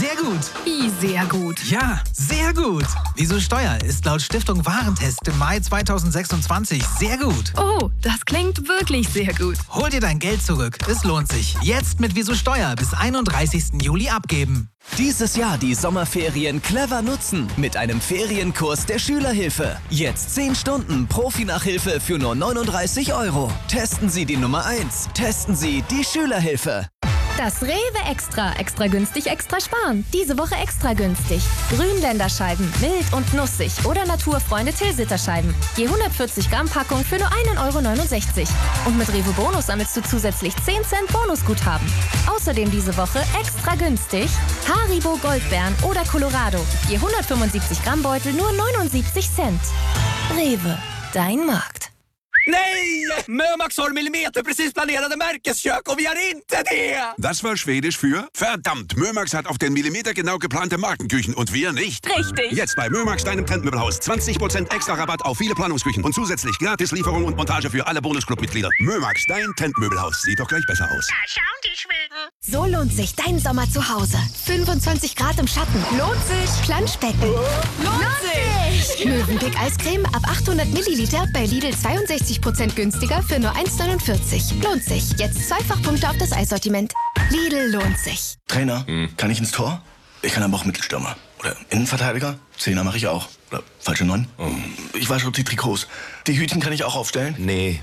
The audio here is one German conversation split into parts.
Sehr gut. Wie sehr gut? Ja, sehr gut. Wieso Steuer ist laut Stiftung Warentest im Mai 2026 sehr gut. Oh, das klingt wirklich sehr gut. Hol dir dein Geld zurück. Es lohnt sich. Jetzt mit Wieso Steuer bis 31. Juli abgeben. Dieses Jahr die Sommerferien clever nutzen mit einem Ferienkurs der Schülerhilfe. Jetzt 10 Stunden Profi-Nachhilfe für nur 39 €. Testen Sie die Nummer 1. Testen Sie die Schülerhilfe. Das Rewe Extra. Extra günstig, extra sparen. Diese Woche extra günstig. Grünländerscheiben, mild und nussig oder Naturfreunde Tilsiterscheiben. Je 140 Gramm Packung für nur 1,69 €. Und mit Rewe Bonus sammelst du zusätzlich 10 Cent Bonusguthaben. Außerdem diese Woche extra günstig Haribo Goldbeeren oder Colorado. Je 175 Gramm Beutel nur 79 Cent. Rewe, dein Markt. Nej! Mömax har millimeter precis planerade märkeskök och vi har inte det! Das war Schwedisch für verdammt, Mömax hat auf den Millimeter genau geplante Markenküchen und wir nicht. Richtig. Jetzt bei Mömax, deinem Trendmöbelhaus. 20% extra Rabatt auf viele Planungsküchen und zusätzlich Gratislieferung und Montage für alle Bonusclub-Mitglieder. Mömax, dein Trendmöbelhaus. Sieht doch gleich besser aus. Da schauen die Schweden. So lohnt sich dein Sommer zu Hause. 25 Grad im Schatten. Lohnt sich. Planschbecken. Lohnt sich! Mövenpick Eiscreme ab 800 Milliliter bei Lidl 62% günstiger für nur 1,49. Lohnt sich. Jetzt Zweifachpunkte auf das Eissortiment. Lidl lohnt sich. Trainer, kann ich ins Tor? Ich kann aber auch Mittelstürmer. Oder Innenverteidiger? Zehner mache ich auch. Oder falsche 9? Ich wasche die Trikots. Die Hütchen kann ich auch aufstellen? Nee.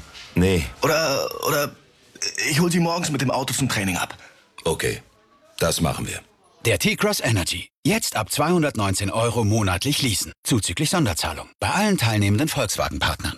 Oder ich hol sie morgens mit dem Auto zum Training ab. Okay, das machen wir. Der T-Cross Energy. Jetzt ab 219 € monatlich leasen. Zuzüglich Sonderzahlung. Bei allen teilnehmenden Volkswagen-Partnern.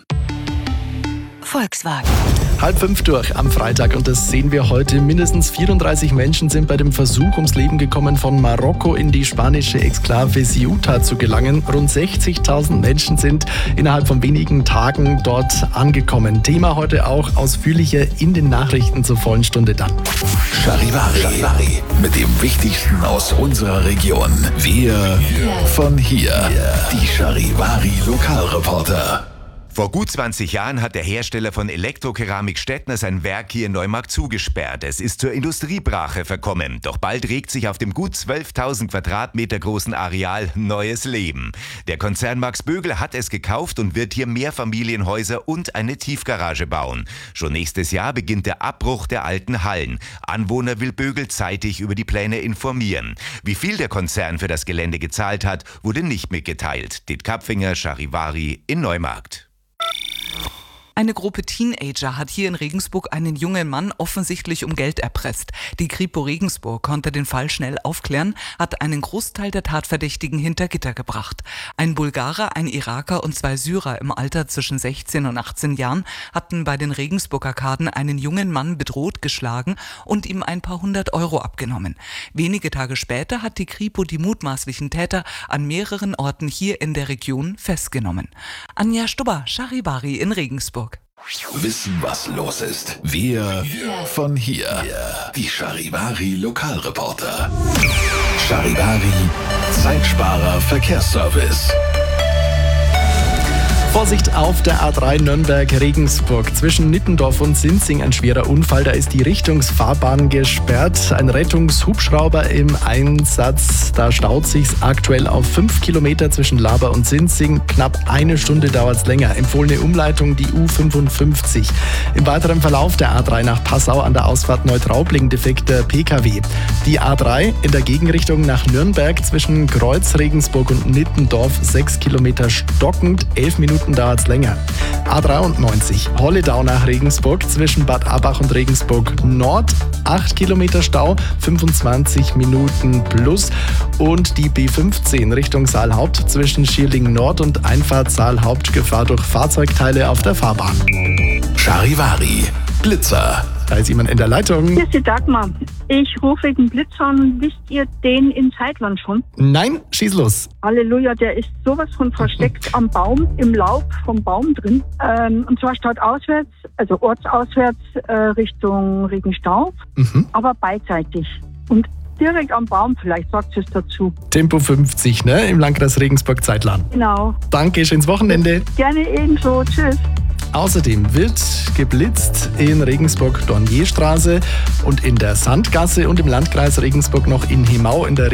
Volkswagen. 4:30 durch am Freitag und das sehen wir heute. Mindestens 34 Menschen sind bei dem Versuch ums Leben gekommen, von Marokko in die spanische Exklave Ceuta zu gelangen. Rund 60.000 Menschen sind innerhalb von wenigen Tagen dort angekommen. Thema heute auch ausführlicher in den Nachrichten zur vollen Stunde dann. Charivari. Mit dem Wichtigsten aus unserer Region. Wir von hier. Die Charivari Lokalreporter. Vor gut 20 Jahren hat der Hersteller von Elektrokeramik Stettner sein Werk hier in Neumarkt zugesperrt. Es ist zur Industriebrache verkommen. Doch bald regt sich auf dem gut 12.000 Quadratmeter großen Areal neues Leben. Der Konzern Max Bögel hat es gekauft und wird hier Mehrfamilienhäuser und eine Tiefgarage bauen. Schon nächstes Jahr beginnt der Abbruch der alten Hallen. Anwohner will Bögel zeitig über die Pläne informieren. Wie viel der Konzern für das Gelände gezahlt hat, wurde nicht mitgeteilt. Dit Kapfinger, Charivari in Neumarkt. Eine Gruppe Teenager hat hier in Regensburg einen jungen Mann offensichtlich um Geld erpresst. Die Kripo Regensburg konnte den Fall schnell aufklären, hat einen Großteil der Tatverdächtigen hinter Gitter gebracht. Ein Bulgarer, ein Iraker und 2 Syrer im Alter zwischen 16 und 18 Jahren hatten bei den Regensburg-Arkaden einen jungen Mann bedroht, geschlagen und ihm ein paar 100 € abgenommen. Wenige Tage später hat die Kripo die mutmaßlichen Täter an mehreren Orten hier in der Region festgenommen. Anja Stubber, Charivari in Regensburg. Wissen, was los ist. Wir von hier. Die Charivari Lokalreporter. Charivari Zeitsparer Verkehrsservice. Vorsicht auf der A3 Nürnberg-Regensburg. Zwischen Nittendorf und Sinzing ein schwerer Unfall. Da ist die Richtungsfahrbahn gesperrt. Ein Rettungshubschrauber im Einsatz. Da staut sich's aktuell auf 5 Kilometer zwischen Laber und Sinzing. Knapp 1 Stunde dauert's länger. Empfohlene Umleitung die U55. Im weiteren Verlauf der A3 nach Passau an der Ausfahrt Neutraubling defekter PKW. Die A3 in der Gegenrichtung nach Nürnberg zwischen Kreuz, Regensburg und Nittendorf 6 Kilometer stockend. 11 Minuten dauert's länger. A93 Holledau nach Regensburg zwischen Bad Abbach und Regensburg Nord 8 Kilometer Stau, 25 Minuten plus. Und die B15 Richtung Saalhaupt zwischen Schierling Nord und Einfahrt Saalhaupt Gefahr durch Fahrzeugteile auf der Fahrbahn. Charivari Blitzer. Da ist jemand in der Leitung. Hier ist die Dagmar. Ich rufe wegen Blitz an. Wisst ihr den in Zeitland schon? Nein, schieß los. Halleluja, der ist sowas von versteckt am Baum, im Laub vom Baum drin. Und zwar stadtauswärts, also ortsauswärts Richtung Regenstauf, aber beidseitig. Und direkt am Baum, vielleicht sagt es dazu. Tempo 50, ne? Im Landkreis Regensburg-Zeitland. Genau. Danke, schönes Wochenende. Gerne ebenso. Tschüss. Außerdem wird geblitzt in Regensburg-Dornierstraße und in der Sandgasse und im Landkreis Regensburg noch in Hemau in der